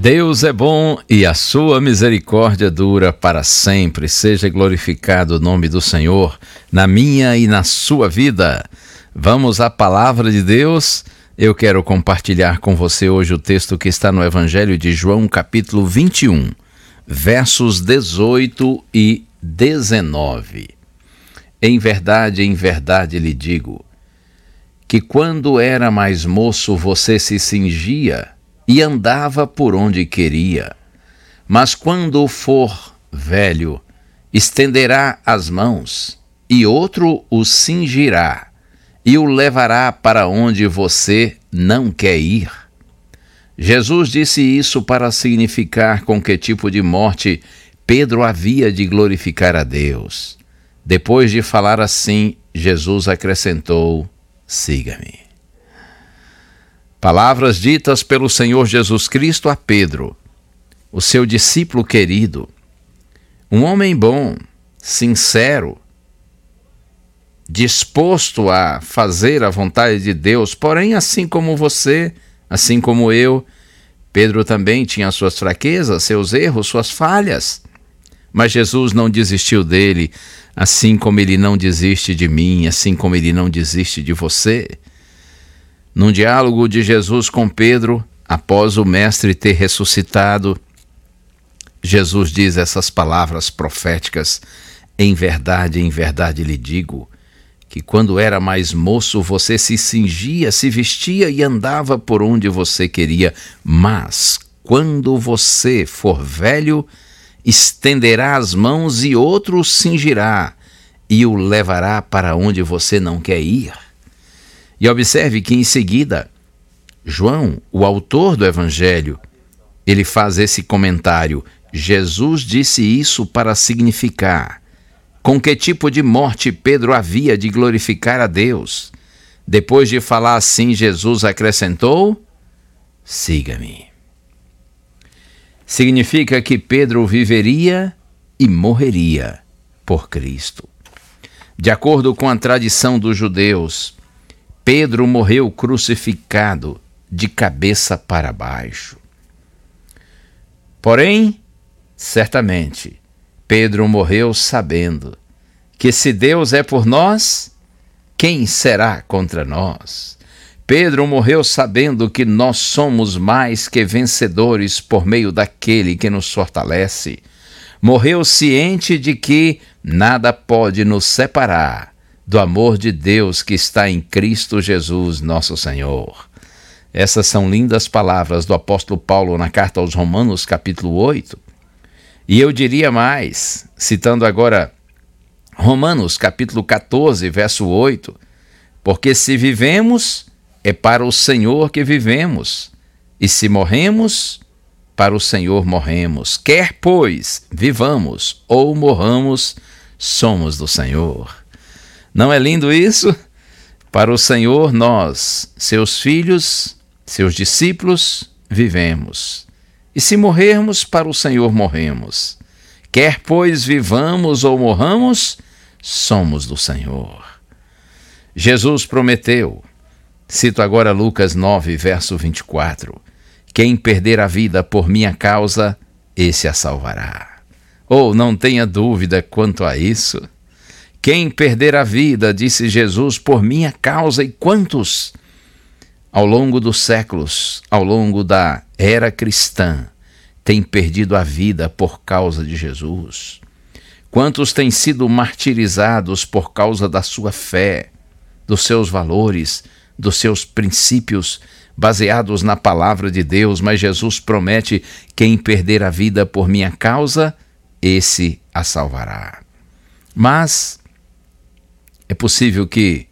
Deus é bom e a sua misericórdia dura para sempre. Seja glorificado o nome do Senhor na minha e na sua vida. Vamos à palavra de Deus. Eu quero compartilhar com você hoje o texto que está no Evangelho de João, capítulo 21, versos 18 e 19. Em verdade lhe digo, que quando era mais moço você se cingia e andava por onde queria. Mas quando for velho, estenderá as mãos, e outro o cingirá, e o levará para onde você não quer ir. Jesus disse isso para significar com que tipo de morte Pedro havia de glorificar a Deus. Depois de falar assim, Jesus acrescentou: siga-me. Palavras ditas pelo Senhor Jesus Cristo a Pedro, o seu discípulo querido, um homem bom, sincero, disposto a fazer a vontade de Deus, porém, assim como você, assim como eu, Pedro também tinha suas fraquezas, seus erros, suas falhas. Mas Jesus não desistiu dele, assim como ele não desiste de mim, assim como ele não desiste de você. Num diálogo de Jesus com Pedro, após o Mestre ter ressuscitado, Jesus diz essas palavras proféticas: em verdade lhe digo, que quando era mais moço você se cingia, se vestia e andava por onde você queria, mas quando você for velho, estenderá as mãos e outro o cingirá e o levará para onde você não quer ir. E observe que em seguida, João, o autor do Evangelho, ele faz esse comentário: Jesus disse isso para significar com que tipo de morte Pedro havia de glorificar a Deus. Depois de falar assim, Jesus acrescentou: siga-me. Significa que Pedro viveria e morreria por Cristo. De acordo com a tradição dos judeus, Pedro morreu crucificado de cabeça para baixo. Porém, certamente, Pedro morreu sabendo que se Deus é por nós, quem será contra nós? Pedro morreu sabendo que nós somos mais que vencedores por meio daquele que nos fortalece. Morreu ciente de que nada pode nos separar do amor de Deus que está em Cristo Jesus, nosso Senhor. Essas são lindas palavras do apóstolo Paulo na carta aos Romanos, capítulo 8. E eu diria mais, citando agora Romanos, capítulo 14, verso 8, porque se vivemos, é para o Senhor que vivemos, e se morremos, para o Senhor morremos. Quer, pois, vivamos ou morramos, somos do Senhor. Não é lindo isso? Para o Senhor, nós, seus filhos, seus discípulos, vivemos. E se morrermos, para o Senhor morremos. Quer, pois, vivamos ou morramos, somos do Senhor. Jesus prometeu, cito agora Lucas 9, verso 24, quem perder a vida por minha causa, esse a salvará. Oh, não tenha dúvida quanto a isso. Quem perder a vida, disse Jesus, por minha causa, e quantos? Ao longo dos séculos, ao longo da era cristã, têm perdido a vida por causa de Jesus? Quantos têm sido martirizados por causa da sua fé, dos seus valores, dos seus princípios baseados na palavra de Deus? Mas Jesus promete: quem perder a vida por minha causa, esse a salvará. Mas é possível que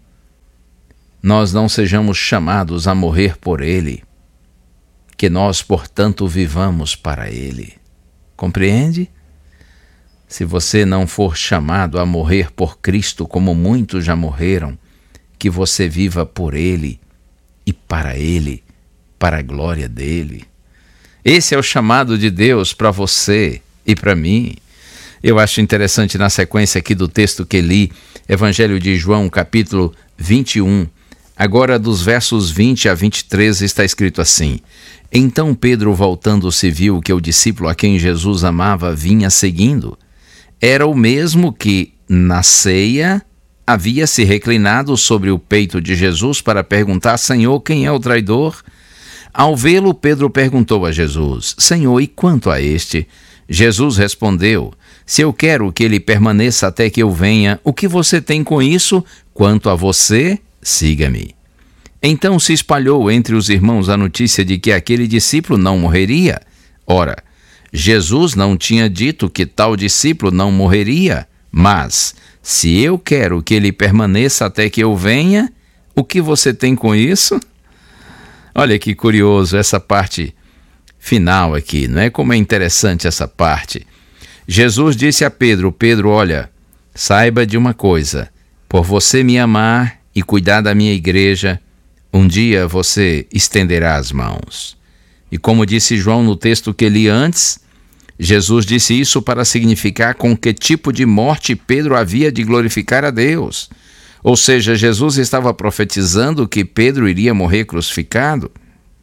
nós não sejamos chamados a morrer por Ele, que nós, portanto, vivamos para Ele. Compreende? Se você não for chamado a morrer por Cristo, como muitos já morreram, que você viva por Ele e para Ele, para a glória dEle. Esse é o chamado de Deus para você e para mim. Eu acho interessante, na sequência aqui do texto que li, Evangelho de João, capítulo 21, Agora, dos versos 20 a 23, está escrito assim: Então Pedro, voltando-se, viu que o discípulo a quem Jesus amava vinha seguindo. Era o mesmo que, na ceia, havia se reclinado sobre o peito de Jesus para perguntar: Senhor, quem é o traidor? Ao vê-lo, Pedro perguntou a Jesus: Senhor, e quanto a este? Jesus respondeu: Se eu quero que ele permaneça até que eu venha, o que você tem com isso? Quanto a você, siga-me. Então se espalhou entre os irmãos a notícia de que aquele discípulo não morreria. Ora, Jesus não tinha dito que tal discípulo não morreria, mas se eu quero que ele permaneça até que eu venha, o que você tem com isso? Olha que curioso essa parte final aqui, não é? Como é interessante essa parte. Jesus disse a Pedro: Pedro, olha, saiba de uma coisa, por você me amar e cuidar da minha igreja, um dia você estenderá as mãos. E como disse João no texto que li antes, Jesus disse isso para significar com que tipo de morte Pedro havia de glorificar a Deus. Ou seja, Jesus estava profetizando que Pedro iria morrer crucificado.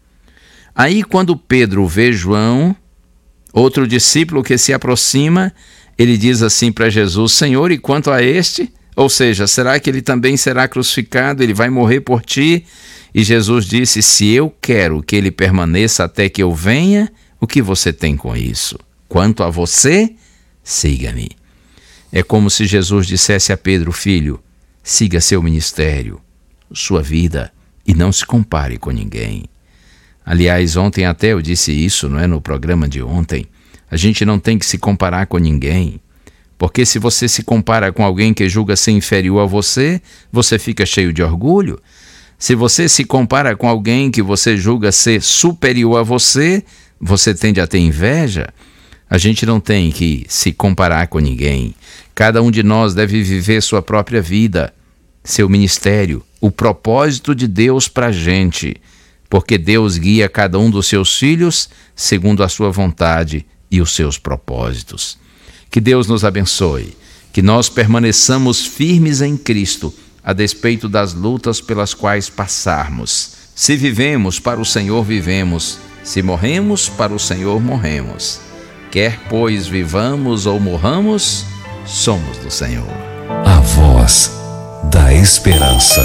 Aí, quando Pedro vê João, outro discípulo que se aproxima, ele diz assim para Jesus: Senhor, e quanto a este? Ou seja, será que ele também será crucificado? Ele vai morrer por ti? E Jesus disse: se eu quero que ele permaneça até que eu venha, o que você tem com isso? Quanto a você, siga-me. É como se Jesus dissesse a Pedro: filho, siga seu ministério, sua vida, e não se compare com ninguém. Aliás, ontem até eu disse isso, não é? No programa de ontem. A gente não tem que se comparar com ninguém. Porque se você se compara com alguém que julga ser inferior a você, você fica cheio de orgulho. Se você se compara com alguém que você julga ser superior a você, você tende a ter inveja. A gente não tem que se comparar com ninguém. Cada um de nós deve viver sua própria vida, seu ministério, o propósito de Deus para a gente. Porque Deus guia cada um dos seus filhos segundo a sua vontade e os seus propósitos. Que Deus nos abençoe, que nós permaneçamos firmes em Cristo, a despeito das lutas pelas quais passarmos. Se vivemos, para o Senhor vivemos. Se morremos, para o Senhor morremos. Quer, pois, vivamos ou morramos, somos do Senhor. A voz da esperança.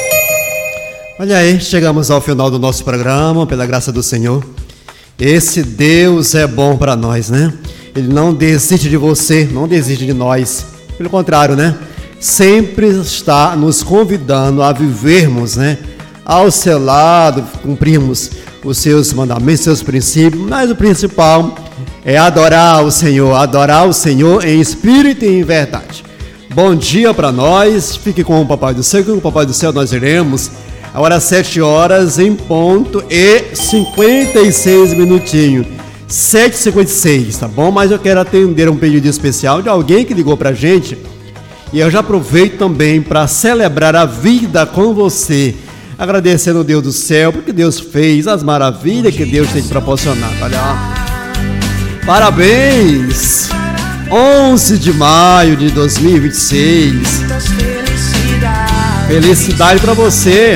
Olha aí, chegamos ao final do nosso programa, pela graça do Senhor. Esse Deus é bom para nós, né? Ele não desiste de você, não desiste de nós. Pelo contrário, né? Sempre está nos convidando a vivermos, né? Ao seu lado, cumprirmos os seus mandamentos, seus princípios. Mas o principal é adorar o Senhor em espírito e em verdade. Bom dia para nós. Fique com o Papai do Céu. Com o Papai do Céu nós iremos agora 7 horas em ponto e 56 minutinhos. 7h56, tá bom? Mas eu quero atender um pedido especial de alguém que ligou pra gente. E eu já aproveito também para celebrar a vida com você, agradecendo ao Deus do céu, porque Deus fez as maravilhas que Deus tem te proporcionado. Olha lá. Parabéns! 11 de maio de 2026. Felicidade para você.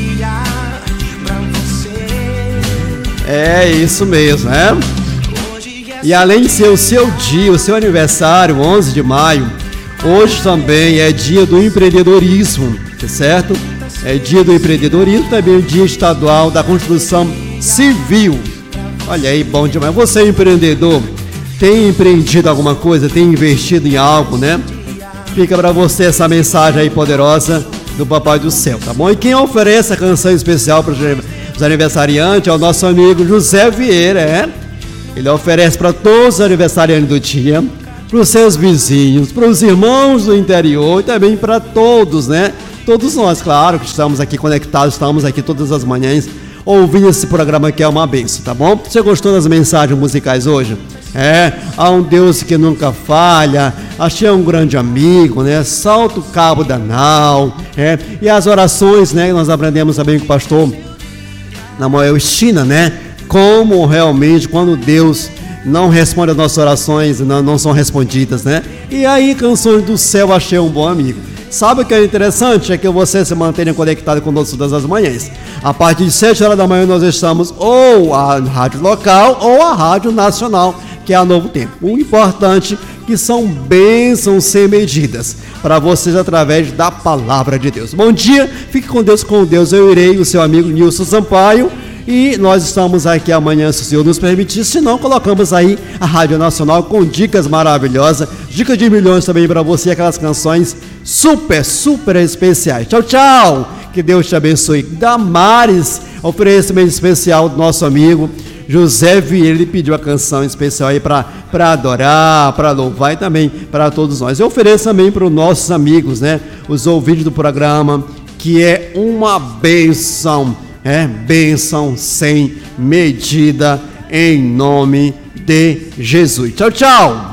É isso mesmo, né? E além de ser o seu dia, o seu aniversário, 11 de maio, hoje também é dia do empreendedorismo, tá certo? É dia do empreendedorismo, também é dia estadual da construção civil. Olha aí, bom demais. Você é empreendedor, tem empreendido alguma coisa, tem investido em algo, né? Fica para você essa mensagem aí poderosa do Papai do Céu, tá bom? E quem oferece a canção especial para os aniversariantes é o nosso amigo José Vieira, Ele oferece para todos os aniversariantes do dia, para os seus vizinhos, para os irmãos do interior e também para todos, né? Todos nós, claro, que estamos aqui conectados, estamos aqui todas as manhãs ouvindo esse programa que é uma bênção, tá bom? Você gostou das mensagens musicais hoje? Há um Deus que nunca falha, achei um grande amigo, né? Salta o cabo da nau, e as orações, né? Nós aprendemos também com o pastor Namoel Estina, né? Como realmente quando Deus não responde as nossas orações, não são respondidas, né? E aí, canções do céu, achei um bom amigo. Sabe o que é interessante? É que você se mantenha conectado conosco todas as manhãs. A partir de 7 horas da manhã nós estamos ou a rádio local ou a rádio nacional, que é a Novo Tempo. O importante é que são bênçãos sem medidas para vocês através da palavra de Deus. Bom dia, fique com Deus, eu irei, o seu amigo Nilson Sampaio, e nós estamos aqui amanhã, se o Senhor nos permitir, se não, colocamos aí a Rádio Nacional com dicas maravilhosas, dicas de milhões também para você, aquelas canções super, super especiais. Tchau, tchau, que Deus te abençoe. Damares, oferecimento especial do nosso amigo José Vieira, ele pediu a canção especial aí para adorar, para louvar e também para todos nós. Eu ofereço também para os nossos amigos, né, os ouvintes do programa, que é uma bênção, bênção sem medida, em nome de Jesus. Tchau, tchau.